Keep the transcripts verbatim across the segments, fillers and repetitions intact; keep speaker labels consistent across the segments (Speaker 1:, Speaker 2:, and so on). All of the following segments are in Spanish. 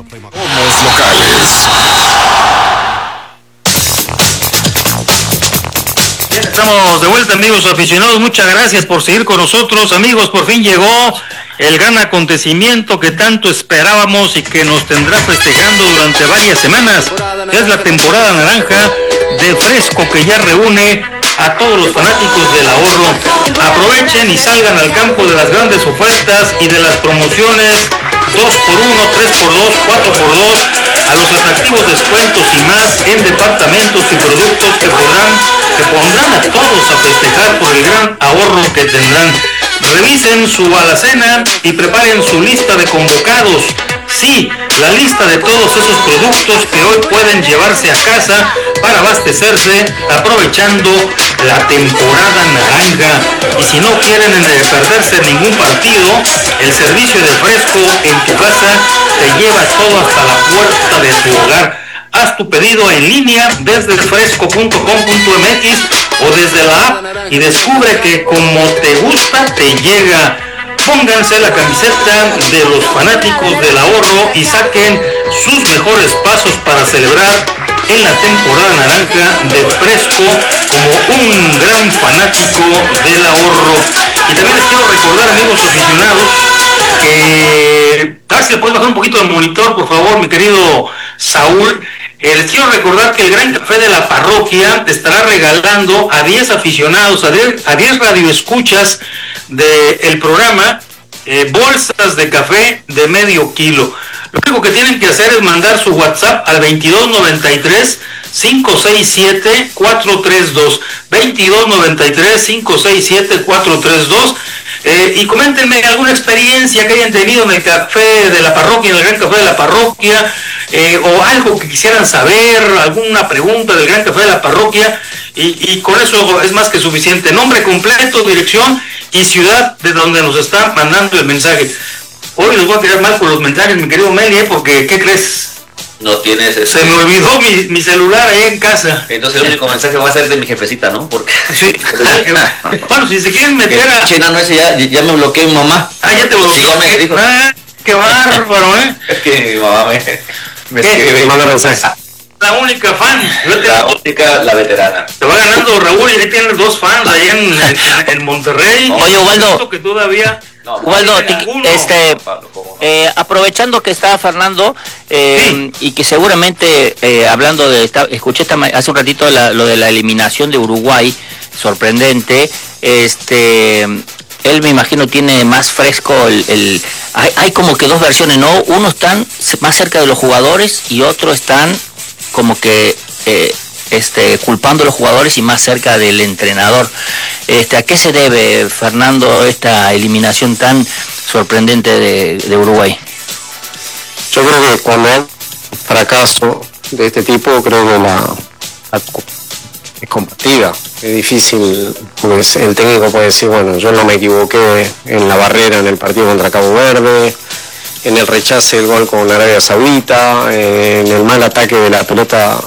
Speaker 1: Somos locales.
Speaker 2: Estamos de vuelta, amigos aficionados. Muchas gracias por seguir con nosotros, amigos. Por fin llegó el gran acontecimiento que tanto esperábamos y que nos tendrá festejando durante varias semanas. Es la temporada naranja de Fresco, que ya reúne a todos los fanáticos del ahorro. Aprovechen y salgan al campo de las grandes ofertas y de las promociones dos por uno, tres por dos, cuatro por dos, a los atractivos descuentos y más en departamentos y productos que podrán, que pondrán a todos a festejar por el gran ahorro que tendrán. Revisen su alacena y preparen su lista de convocados. Sí, la lista de todos esos productos que hoy pueden llevarse a casa para abastecerse aprovechando la temporada naranja. Y si no quieren perderse ningún partido, el servicio de Fresco en tu casa te lleva todo hasta la puerta de tu hogar. Haz tu pedido en línea desde fresco punto com punto m x o desde la app y descubre que como te gusta te llega. Pónganse la camiseta de los fanáticos del ahorro y saquen sus mejores pasos para celebrar en la temporada naranja de Fresco como un gran fanático del ahorro. Y también les quiero recordar, amigos aficionados, que... Ah, si le puedes bajar un poquito el monitor, por favor, mi querido Saúl. Eh, les quiero recordar que el Gran Café de la Parroquia te estará regalando a diez aficionados, a diez, a diez radioescuchas del programa, eh, bolsas de café de medio kilo. Lo único que tienen que hacer es mandar su WhatsApp al veintidós noventa y tres, cinco seis siete, cuatro tres dos, veintidós noventa y tres, cinco seis siete, cuatro tres dos. Eh, y coméntenme alguna experiencia que hayan tenido en el café de la parroquia, en el Gran Café de la Parroquia, eh, o algo que quisieran saber, alguna pregunta del Gran Café de la Parroquia, y, y con eso es más que suficiente. Nombre completo, dirección y ciudad de donde nos está mandando el mensaje. Hoy les voy a quedar mal con los mensajes, mi querido Meli, ¿eh? Porque ¿qué crees?
Speaker 3: No tienes eso.
Speaker 2: Se me olvidó mi, mi celular ahí en casa.
Speaker 3: Entonces el único mensaje va a ser de mi jefecita, ¿no? Porque
Speaker 2: sí. Bueno, si se quieren meter a...
Speaker 3: China, no, ese ya, ya me bloqueé mi mamá.
Speaker 2: Ah, ya te bloqueó.
Speaker 3: Sí, me dijo.
Speaker 2: Ah, qué bárbaro, ¿eh?
Speaker 3: Es que mi mamá me, me escribe, me manda mensajes.
Speaker 2: La única fan.
Speaker 3: La única, la veterana.
Speaker 2: Te va ganando Raúl y ahí tienes dos fans allá en, en, en Monterrey.
Speaker 4: Oye, Ubaldo.
Speaker 2: Que todavía...
Speaker 4: No, Ubaldo, este, eh, aprovechando que está Fernando eh, sí. y que seguramente eh, hablando de, esta, escuché esta, hace un ratito la, lo de la eliminación de Uruguay, sorprendente, este, él me imagino tiene más fresco el, el hay, hay como que dos versiones, ¿no? Uno están más cerca de los jugadores y otro están como que eh, Este, culpando a los jugadores y más cerca del entrenador. Este, ¿a qué se debe, Fernando, esta eliminación tan sorprendente de, de Uruguay?
Speaker 5: Yo creo que cuando hay fracaso de este tipo, creo que la, la es compartida. Es difícil, pues el técnico puede decir, bueno, yo no me equivoqué en la barrera en el partido contra Cabo Verde, en el rechace del gol con Arabia Saudita, en el mal ataque de la pelota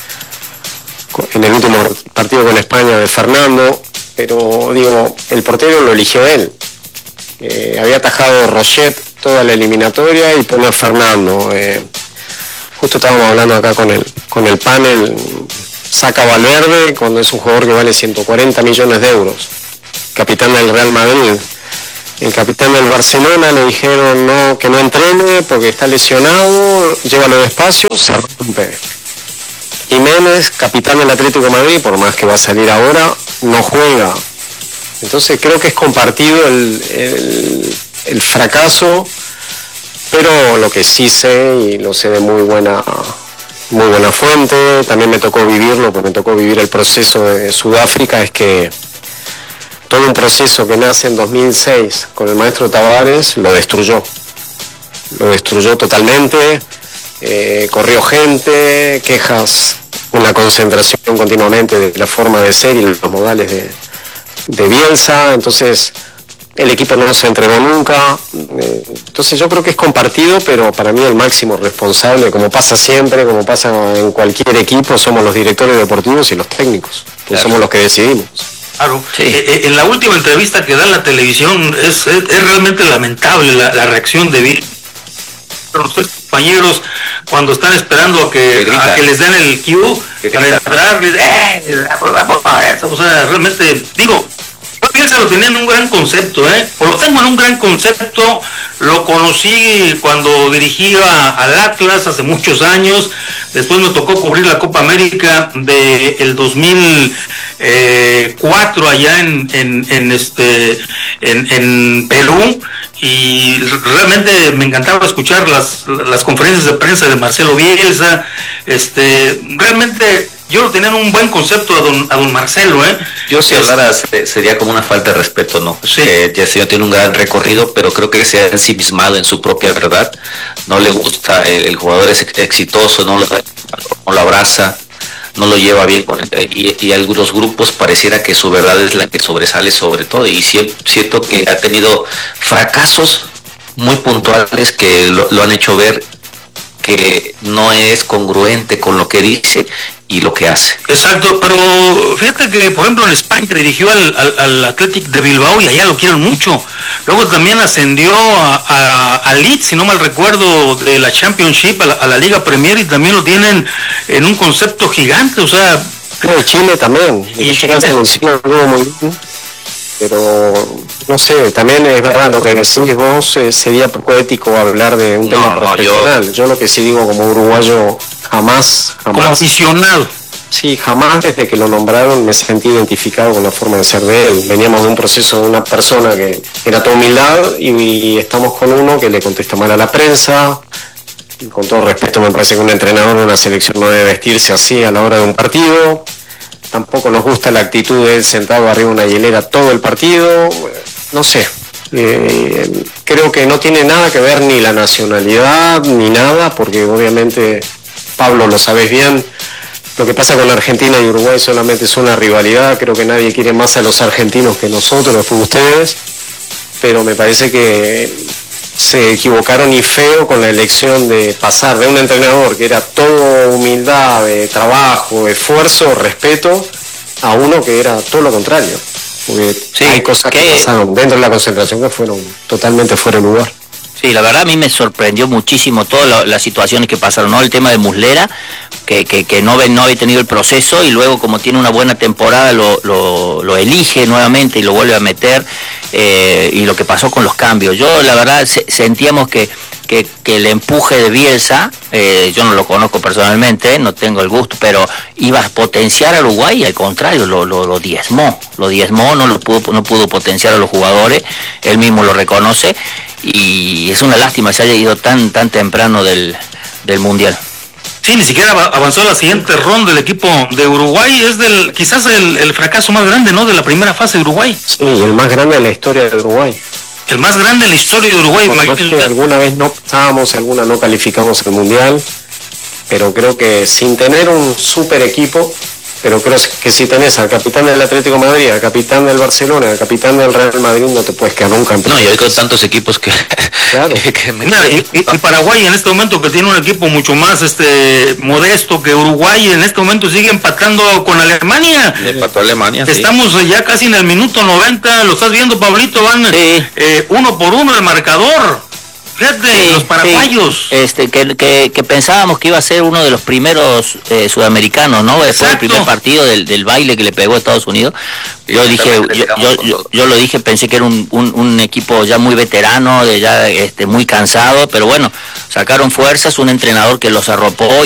Speaker 5: en el último partido con España de Fernando, pero digo, el portero lo eligió él. Eh, había atajado Roget toda la eliminatoria y pone a Fernando. Eh, justo estábamos hablando acá con el, con el panel, saca Valverde cuando es un jugador que vale ciento cuarenta millones de euros, capitán del Real Madrid. El capitán del Barcelona le dijeron no, que no entrene porque está lesionado, llévalo despacio, se rompe. Jiménez, capitán del Atlético de Madrid, por más que va a salir ahora, no juega. Entonces creo que es compartido el, el, el fracaso, pero lo que sí sé, y lo sé de muy buena, muy buena fuente, también me tocó vivirlo, porque me tocó vivir el proceso de Sudáfrica, es que todo un proceso que nace en dos mil seis con el maestro Tavares lo destruyó. Lo destruyó totalmente, eh, corrió gente, quejas, una concentración continuamente de la forma de ser y los modales de, de Bielsa, entonces el equipo no se entregó nunca, eh, entonces yo creo que es compartido, pero para mí el máximo responsable, como pasa siempre, como pasa en cualquier equipo, somos los directores deportivos y los técnicos, que claro. Somos los que decidimos.
Speaker 2: Claro, sí. eh, en la última entrevista que da en la televisión es, es, es realmente lamentable la, la reacción de Bielsa. Pero usted compañeros cuando están esperando a que, a que les den el cue para entrar, les, eh, o sea, realmente, digo, Bielsa lo tenía en un gran concepto, ¿eh? O lo tengo en un gran concepto, lo conocí cuando dirigía al Atlas hace muchos años, después me tocó cubrir la Copa América de el dos mil cuatro allá en, en, en este en, en Perú, y realmente me encantaba escuchar las, las conferencias de prensa de Marcelo Bielsa. Este, realmente yo lo tenía en un buen concepto a don, a don Marcelo, ¿eh?
Speaker 3: Yo si hablara sería como una falta de respeto, ¿no?
Speaker 2: Sí.
Speaker 3: Eh, ya el señor tiene un gran recorrido, pero creo que se ha ensimismado en su propia verdad. No le gusta, el, el jugador es exitoso, no lo, no lo abraza, no lo lleva bien con él, y, y algunos grupos pareciera que su verdad es la que sobresale sobre todo, y siento que ha tenido fracasos muy puntuales que lo, lo han hecho ver que no es congruente con lo que dice y lo que hace.
Speaker 2: Exacto, pero fíjate que por ejemplo en España dirigió al, al, al Athletic de Bilbao y allá lo quieren mucho. Luego también ascendió a, a, a Leeds, si no mal recuerdo, de la Championship a la, a la Liga Premier, y también lo tienen en un concepto gigante, o sea...
Speaker 5: No, Chile también.
Speaker 2: Y
Speaker 5: Chile muy bien, pero no sé, también es verdad lo que decís vos, eh, sería poético hablar de un
Speaker 3: no,
Speaker 5: tema
Speaker 3: no,
Speaker 5: profesional.
Speaker 3: yo...
Speaker 5: yo lo que sí digo como uruguayo, jamás, jamás...
Speaker 2: Como aficionado.
Speaker 5: Sí, jamás desde que lo nombraron me sentí identificado con la forma de ser de él. Veníamos de un proceso de una persona que era toda humildad, y, y estamos con uno que le contesta mal a la prensa. Y con todo respeto, me parece que un entrenador de una selección no debe vestirse así a la hora de un partido. Tampoco nos gusta la actitud de él sentado arriba de una hielera todo el partido. No sé, eh, creo que no tiene nada que ver ni la nacionalidad ni nada, porque obviamente, Pablo, lo sabés bien, lo que pasa con la Argentina y Uruguay solamente es una rivalidad. Creo que nadie quiere más a los argentinos que nosotros, que ustedes, pero me parece que se equivocaron y feo con la elección de pasar de un entrenador que era todo humildad, de trabajo, esfuerzo, respeto, a uno que era todo lo contrario. Porque sí, hay cosas que, que pasaron dentro de la concentración que fueron totalmente fuera de lugar.
Speaker 4: Sí, la verdad a mí me sorprendió muchísimo todas la, las situaciones que pasaron, ¿no? El tema de Muslera, que, que, que no, no había tenido el proceso, y luego como tiene una buena temporada lo, lo, lo elige nuevamente y lo vuelve a meter, eh, y lo que pasó con los cambios. Yo la verdad se, sentíamos que, que, que el empuje de Bielsa, eh, yo no lo conozco personalmente, no tengo el gusto, pero iba a potenciar al Uruguay, y al contrario, lo, lo, lo diezmó, lo diezmó, no, lo pudo, no pudo potenciar a los jugadores, él mismo lo reconoce, y es una lástima que se haya ido tan tan temprano del, del Mundial.
Speaker 2: Sí, ni siquiera avanzó a la siguiente ronda del equipo de Uruguay. Es del quizás el, el fracaso más grande, ¿no?, de la primera fase de Uruguay.
Speaker 5: Sí, el más grande de la historia de Uruguay.
Speaker 2: El más grande en la historia de Uruguay.
Speaker 5: Bueno, es que alguna vez no pasábamos, alguna no calificamos el Mundial, pero creo que sin tener un super equipo, pero creo que si tenés al capitán del Atlético de Madrid, al capitán del Barcelona, al capitán del Real Madrid, no te puedes quedar nunca en
Speaker 3: No, y hoy con tantos equipos que...
Speaker 5: Claro.
Speaker 2: que me... Mira, y, y, y Paraguay en este momento, que tiene un equipo mucho más este modesto que Uruguay, en este momento sigue empatando con Alemania.
Speaker 3: Empató Alemania,
Speaker 2: Estamos
Speaker 3: sí.
Speaker 2: ya casi en el minuto noventa, lo estás viendo, Pablito, van sí. eh, uno por uno el marcador. Fíjate, sí, los paraguayos.
Speaker 4: Sí. Este, que, que, que pensábamos que iba a ser uno de los primeros eh, sudamericanos, ¿no? Fue el primer partido del, del baile que le pegó a Estados Unidos. Yo dije, yo, yo, yo, yo lo dije, pensé que era un, un, un equipo ya muy veterano, de ya este, muy cansado, pero bueno, sacaron fuerzas, un entrenador que los arropó